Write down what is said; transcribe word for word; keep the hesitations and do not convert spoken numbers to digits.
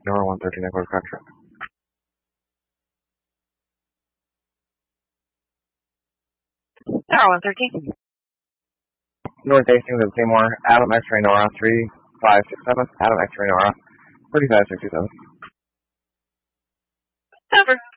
Nora one thirteen, Echo contract. Tower one thirteen. North Hastings of Seymour, Adam X-ray Nora three five six seven, Adam X-ray Nora thirty-five sixty-seven. Over.